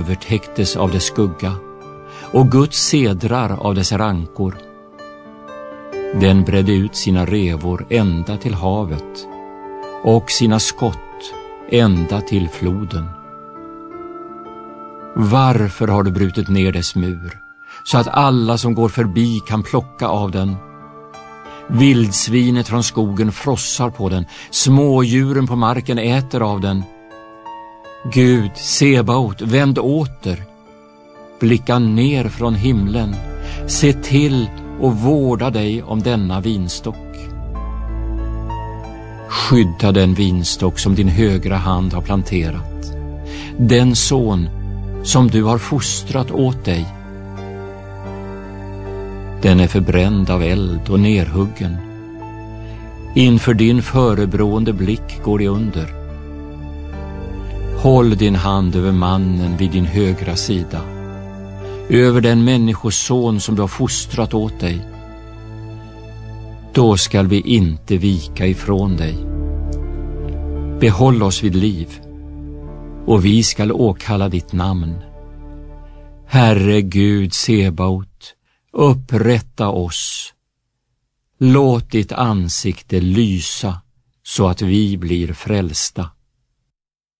övertäcktes av dess skugga och Guds sedrar av dess rankor. Den bredde ut sina revor ända till havet och sina skott ända till floden. Varför har du brutit ner dess mur, så att alla som går förbi kan plocka av den? Vildsvinet från skogen frossar på den, smådjuren på marken äter av den. Gud, Sebaot, vänd åter. Blicka ner från himlen, se till och vårda dig om denna vinstock. Skydda den vinstock som din högra hand har planterat, den son som du har fostrat åt dig. Den är förbränd av eld och nerhuggen. Inför din förebrående blick går det under. Håll din hand över mannen vid din högra sida, över den människoson som du har fostrat åt dig. Då skall vi inte vika ifrån dig. Behåll oss vid liv, och vi skall åkalla ditt namn. Herre Gud Sebaot, upprätta oss. Låt ditt ansikte lysa så att vi blir frälsta.